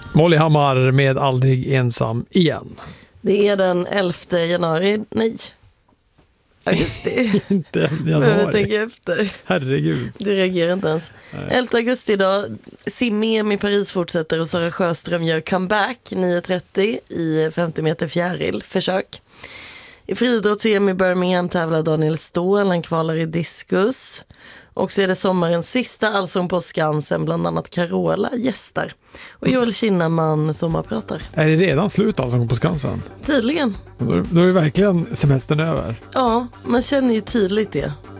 Molly Hammar med Aldrig ensam igen. Det är den 11 januari. Nej. Augusti. Inte Behöver januari. tänka efter. Herregud. Du reagerar inte ens. 11 augusti idag. Sim-EM i Paris fortsätter och Sara Sjöström gör comeback 9.30 i 50 meter fjäril. Försök. I friidrotts-EM i Birmingham tävlar Daniel Ståhl. Han kvalar i diskus. Och så är det sommarens sista Allsång på Skansen. Bland annat Carola gästar. Och Joel Kinnaman sommarpratar. Är det redan slut Allsång på Skansen? Tydligen. Då är det verkligen semestern över. Ja, man känner ju tydligt det.